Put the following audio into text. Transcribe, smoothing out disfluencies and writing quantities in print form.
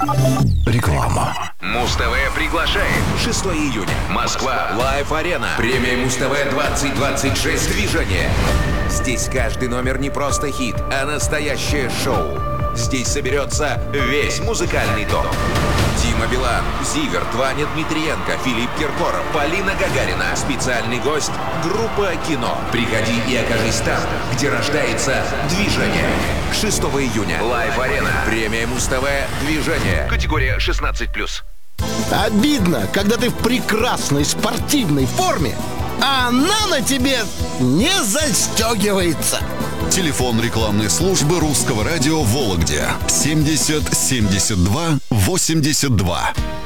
Реклама. Муз-ТВ приглашает. 6 июня. Москва. Лайв-арена. Премия Муз-ТВ 2026. Движение. Здесь каждый номер не просто хит, а настоящее шоу. Здесь соберется весь музыкальный топ. Дима Билан, Зиверт, Ваня Дмитриенко, Филипп Киркоров, Полина Гагарина. Специальный гость — группа «Кино». Приходи и окажись там, где рождается движение. 6 июня. Лайв-арена. Премия Муз-ТВ «Движение». Категория 16+. Обидно, когда ты в прекрасной спортивной форме, а она на тебе не застегивается. Телефон рекламной службы Русского радио в Вологде 70 72 82.